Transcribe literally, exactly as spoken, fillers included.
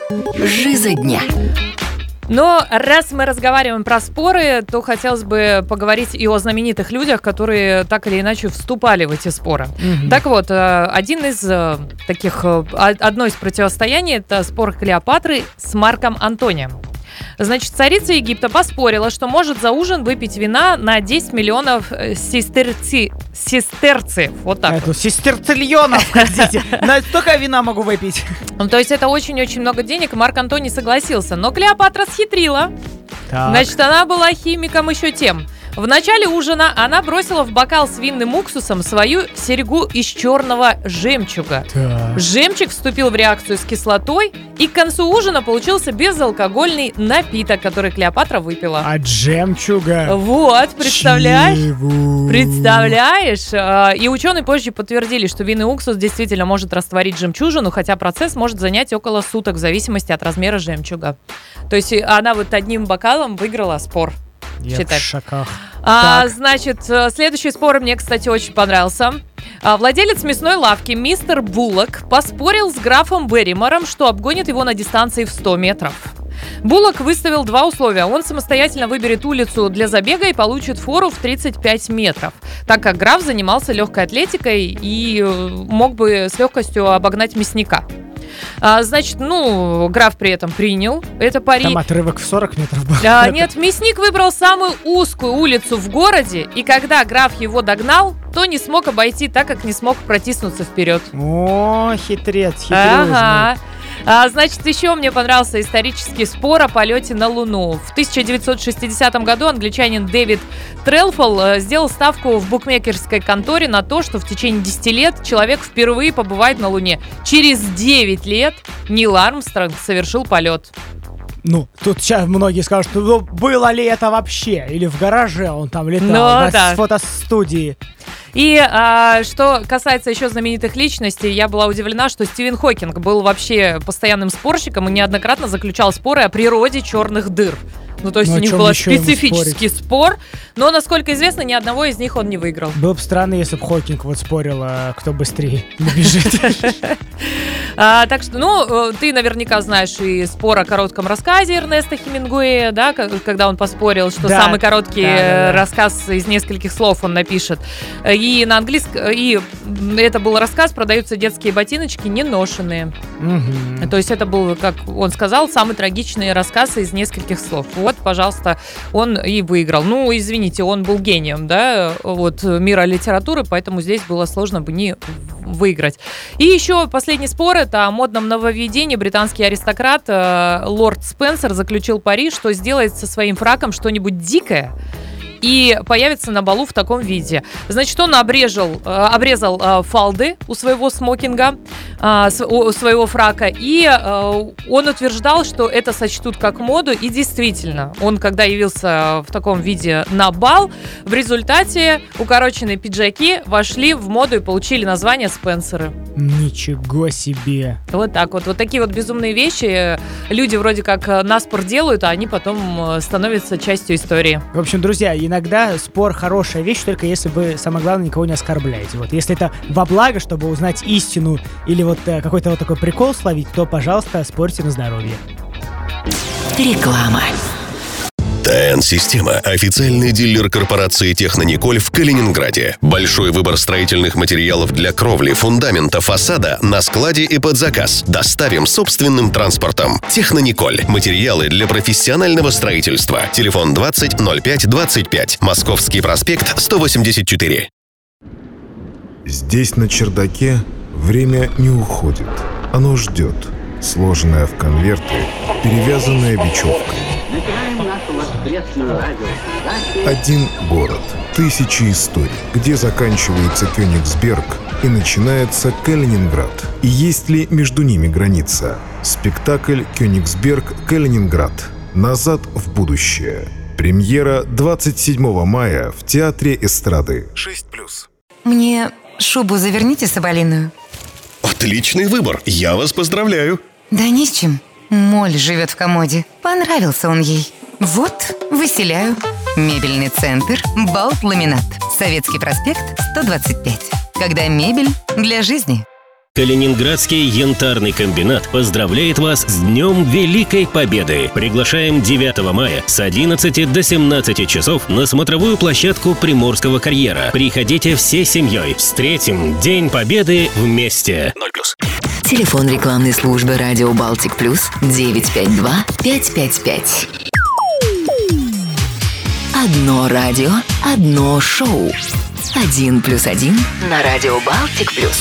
Жиза дня. Но раз мы разговариваем про споры, то хотелось бы поговорить и о знаменитых людях, которые так или иначе вступали в эти споры. Mm-hmm. Так вот, один из таких, одно из противостояний – это спор Клеопатры с Марком Антонием. Значит, царица Египта поспорила, что может за ужин выпить вина на десять миллионов сестерци, сестерцев. Вот так. Это вот. Сестерциллионов, хотите. На столько вина могу выпить. Ну, то есть это очень-очень много денег, и Марк Антоний согласился. Но Клеопатра схитрила. Так. Значит, она была химиком еще тем. В начале ужина она бросила в бокал с винным уксусом свою серьгу из черного жемчуга. Так. Жемчуг вступил в реакцию с кислотой, и к концу ужина получился безалкогольный напиток, который Клеопатра выпила. От жемчуга? Вот, представляешь? Чего? Представляешь? И ученые позже подтвердили, что винный уксус действительно может растворить жемчужину, хотя процесс может занять около суток в зависимости от размера жемчуга. То есть она вот одним бокалом выиграла спор. Я считать. в шоках. А, значит, следующий спор мне, кстати, очень понравился. А, владелец мясной лавки мистер Буллок поспорил с графом Берримором, что обгонит его на дистанции в сто метров. Буллок выставил два условия. Он самостоятельно выберет улицу для забега и получит фору в тридцать пять метров, так как граф занимался легкой атлетикой и мог бы с легкостью обогнать мясника. А, значит, ну, граф при этом принял это пари. Там отрывок в сорок метров был. А, нет, мясник выбрал самую узкую улицу в городе, и когда граф его догнал, то не смог обойти, так как не смог протиснуться вперед. О, хитрец, хитрозный. Ага. А, значит, еще мне понравился исторический спор о полете на Луну. В тысяча девятьсот шестидесятом году англичанин Дэвид Трелфелл сделал ставку в букмекерской конторе на то, что в течение десяти лет человек впервые побывает на Луне. Через девять лет Нил Армстронг совершил полет. Ну, тут сейчас многие скажут, ну, было ли это вообще? Или в гараже он там летал, ну, на да. фотостудии. И а, что касается еще знаменитых личностей, я была удивлена, что Стивен Хокинг был вообще постоянным спорщиком и неоднократно заключал споры о природе черных дыр. Ну, то есть ну, у них был специфический спор, но, насколько известно, ни одного из них он не выиграл. Было бы странно, если бы Хокинг вот спорил, кто быстрее бежит. А, так что, ну, ты наверняка знаешь и спор о коротком рассказе Эрнеста Хемингуэя, да, когда он поспорил, что да, самый короткий да, да, да. рассказ из нескольких слов он напишет. И на английском, и это был рассказ «Продаются детские ботиночки неношенные». Угу. То есть это был, как он сказал, самый трагичный рассказ из нескольких слов. Вот, пожалуйста, он и выиграл. Ну, извините, он был гением, да, вот, мира литературы, поэтому здесь было сложно бы не выиграть. И еще последний спор, это о модном нововведении. Британский аристократ э, лорд Спенсер заключил пари, что сделает со своим фраком что-нибудь дикое и появится на балу в таком виде. Значит, он обрежал, э, обрезал э, фалды у своего смокинга, э, с, у своего фрака, и э, он утверждал, что это сочтут как моду, и действительно, он, когда явился в таком виде на бал, в результате укороченные пиджаки вошли в моду и получили название Спенсеры. Ничего себе! Вот так вот. Вот такие вот безумные вещи люди вроде как наспор делают, а они потом становятся частью истории. В общем, друзья, иногда спор хорошая вещь, только если вы, самое главное, никого не оскорбляете. Вот, если это во благо, чтобы узнать истину или вот э, какой-то вот такой прикол словить, то, пожалуйста, спорьте на здоровье. Реклама. ТН-система – официальный дилер корпорации «Технониколь» в Калининграде. Большой выбор строительных материалов для кровли, фундамента, фасада на складе и под заказ. Доставим собственным транспортом. «Технониколь» – материалы для профессионального строительства. Телефон двадцать ноль пять двадцать пять. Московский проспект, сто восемьдесят четыре. Здесь, на чердаке, время не уходит. Оно ждет, сложенное в конверты, перевязанное бечевкой. Один город, тысячи историй, где заканчивается Кёнигсберг и начинается Калининград. И есть ли между ними граница? Спектакль «Кёнигсберг-Калининград. Назад в будущее». Премьера двадцать седьмого мая в Театре эстрады. шесть плюс. Мне шубу заверните соболиную. Отличный выбор, я вас поздравляю. Да ни с чем. Моль живет в комоде. Понравился он ей. Вот, выселяю. Мебельный центр «Балт Ламинат». Советский проспект, сто двадцать пять. Когда мебель для жизни. Калининградский янтарный комбинат поздравляет вас с Днем Великой Победы. Приглашаем девятого мая с одиннадцати до семнадцати часов на смотровую площадку Приморского карьера. Приходите всей семьей. Встретим День Победы вместе. ноль плюс. Телефон рекламной службы «Радио Балтик Плюс» девять пять два пять пять пять. Одно радио, одно шоу. Один плюс один на «Радио Балтик Плюс».